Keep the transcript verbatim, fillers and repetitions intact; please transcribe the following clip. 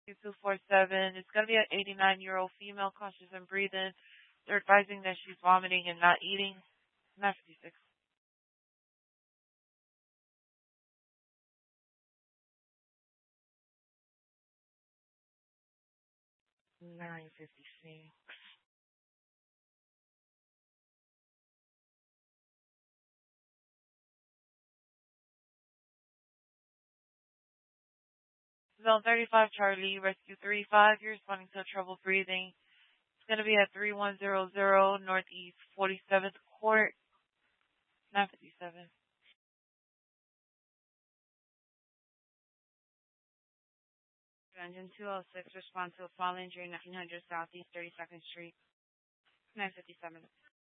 two four seven. It's going to be an eighty-nine-year-old female, conscious and breathing. They're advising that she's vomiting and not eating. nine fifty-six. nine fifty-six. Zone thirty-five, Charlie, Rescue three five. You're responding to trouble breathing. It's going to be at thirty-one hundred Northeast forty-seventh Court, nine fifty-seven. Engine two oh six, respond to a fall injury, nineteen hundred Southeast thirty-second Street, nine fifty-seven.